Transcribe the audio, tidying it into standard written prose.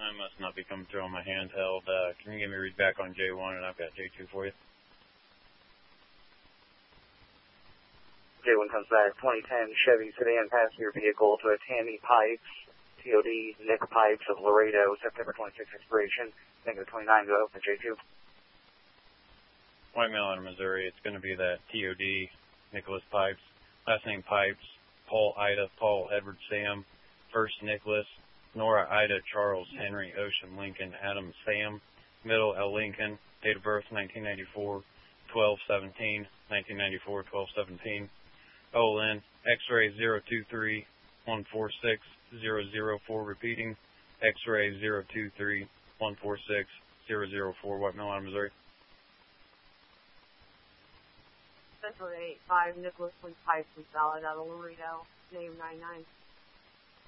I must not be coming through on my handheld. Can you give me a read back on J1, and I've got J2 for you? J1 comes back, 2010 Chevy sedan passenger vehicle to a Tammy Pipes, TOD Nick Pipes of Laredo, September 26 expiration, negative 29, go for J2. White Male out of Missouri, it's going to be that TOD Nicholas Pipes, last name Pipes, Paul Ida, Paul Edward Sam, first Nicholas, Nora Ida Charles Henry Ocean Lincoln Adam Sam, middle L Lincoln, date of birth 1994, 12/17, 1994, 12/17. OLN, X-ray 023146004, repeating, X-ray 023146004, White Male out of Missouri. Central 85, Nicholas Pipes, valid out of Laredo, name 99.